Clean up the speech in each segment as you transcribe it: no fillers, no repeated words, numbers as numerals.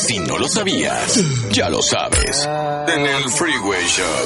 Si no lo sabías, ya lo sabes. En el Freeway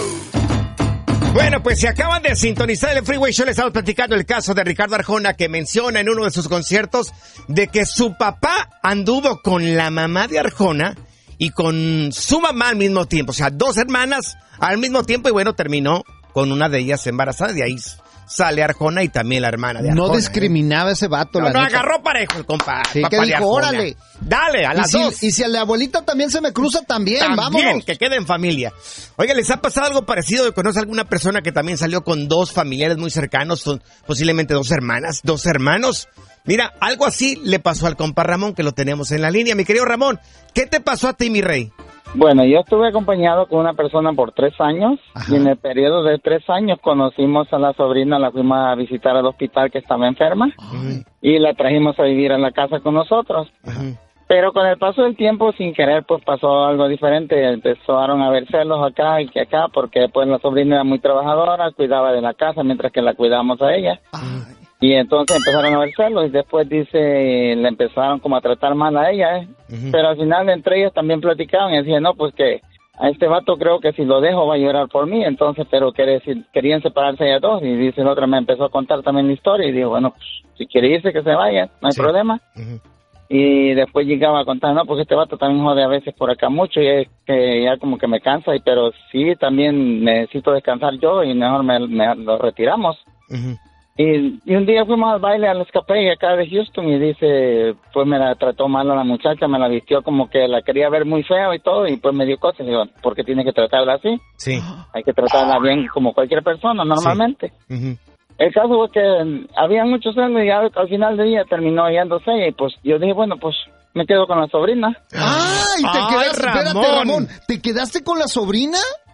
Show. Bueno, pues si acaban de sintonizar el Freeway Show, les estamos platicando el caso de Ricardo Arjona, que menciona en uno de sus conciertos de que su papá anduvo con la mamá de Arjona y con su mamá al mismo tiempo. O sea, dos hermanas al mismo tiempo y bueno, terminó con una de ellas embarazada. De ahí sale Arjona y también la hermana de Arjona. No discriminaba ese vato, No, la neta. agarró parejo el compa. Sí, que dijo, órale. Dale, a las dos. Y si a la abuelita también se me cruza, también, vámonos. Que quede en familia. Oiga, ¿les ha pasado algo parecido? ¿Conoce alguna persona que también salió con dos familiares muy cercanos? Son posiblemente dos hermanas, dos hermanos. Mira, algo así le pasó al compa Ramón, que lo tenemos en la línea. Mi querido Ramón, ¿qué te pasó a ti, mi rey? Bueno, yo estuve acompañado con una persona por 3 años. Ajá. Y en el periodo de 3 años conocimos a la sobrina, la fuimos a visitar al hospital que estaba enferma. Ajá. Y la trajimos a vivir a la casa con nosotros. Ajá. Pero con el paso del tiempo, sin querer, pues pasó algo diferente. Empezaron a haber celos acá y que acá, porque pues la sobrina era muy trabajadora, cuidaba de la casa mientras que la cuidábamos a ella. Ajá. Y entonces empezaron a ver celos y después le empezaron como a tratar mal a ella, Uh-huh. Pero al final entre ellos también platicaban y decían, no, pues que a este vato creo que si lo dejo va a llorar por mí, entonces, pero querían separarse ellas dos y dice la otra, me empezó a contar también la historia y digo, bueno, pues si quiere irse que se vaya, no hay problema. Uh-huh. Y después llegaba a contar, no, pues este vato también jode a veces por acá mucho y es que ya como que me cansa, pero sí, también necesito descansar yo y mejor lo retiramos. Uh-huh. Y un día fuimos al baile al escape acá de Houston y dice, pues me la trató mal a la muchacha, me la vistió como que la quería ver muy feo y todo, y pues me dio cosas. Y digo, ¿por qué tiene que tratarla así? Sí. Hay que tratarla bien como cualquier persona, normalmente. Sí. Uh-huh. El caso fue que había muchos celos y al final del día terminó yéndose y pues yo dije, bueno, pues me quedo con la sobrina. ¡Ay! Espérate, Ramón, ¿te quedaste con la sobrina?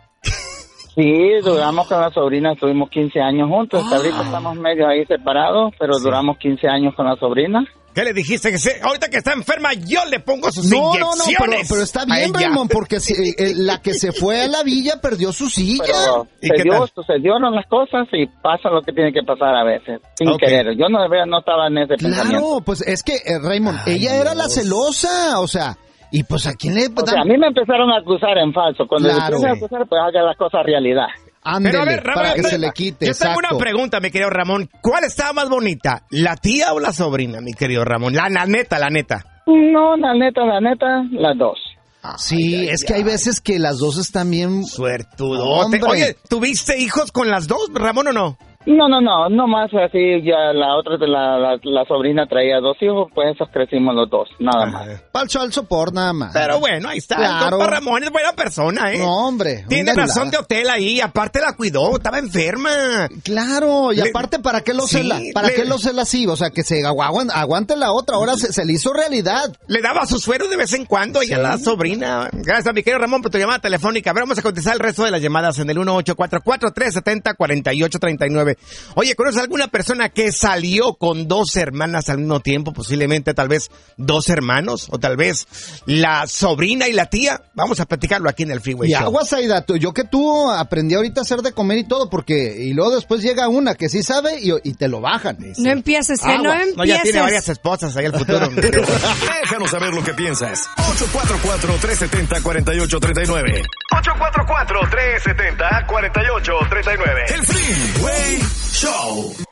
Sí, duramos con la sobrina, estuvimos 15 años juntos. Hasta ahorita estamos medio ahí separados, pero duramos 15 años con la sobrina. ¿Qué le dijiste? Ahorita que está enferma, yo le pongo sus inyecciones. No, pero está bien, Raymond, porque la que se fue a la villa perdió su silla. Pero sucedieron las cosas y pasa lo que tiene que pasar a veces, sin querer. Yo no estaba en ese pensamiento. Claro, pues es que, Raymond, ella era la celosa, o sea... Y pues, ¿a quién le...? O sea, a mí me empezaron a acusar en falso. Cuando me empiezan a acusar, pues haga las cosas realidad. Ándele, pero a ver, Ramón, para que se le quite. Yo tengo una pregunta, mi querido Ramón. ¿Cuál estaba más bonita, la tía o la sobrina, mi querido Ramón? La neta. No, la neta, las dos. Sí, es que hay veces que las dos están bien... Suertudote. Oye, ¿tuviste hijos con las dos, Ramón, o no? No más así, ya la otra, la sobrina traía 2 hijos, pues esos crecimos los dos, nada más. Palcho al sopor, nada más. Pero bueno, ahí está, claro. El Ramón es buena persona, ¿eh? No, hombre. Tiene razón de hotel ahí, aparte la cuidó, estaba enferma. Claro, y aparte, ¿para qué lo cela? ¿Qué lo cela así? O sea, que se aguante la otra, ahora se le hizo realidad. Le daba su suero de vez en cuando y a la sobrina. Gracias, mi querido Ramón, por tu llamada telefónica. A ver, vamos a contestar el resto de las llamadas en el 1844-370-4839. Oye, ¿conoces alguna persona que salió con 2 hermanas al mismo tiempo? Posiblemente, tal vez, 2 hermanos, o tal vez la sobrina y la tía. Vamos a platicarlo aquí en el Freeway Show. Y aguas, Aida, yo que tú aprendí ahorita a hacer de comer y todo, y luego después llega una que sí sabe y te lo bajan. Sí. No empieces, no empieces. No, ya tiene varias esposas ahí al futuro. Déjanos saber lo que piensas. 844-370-4839. 844-370-4839. El Freeway Show.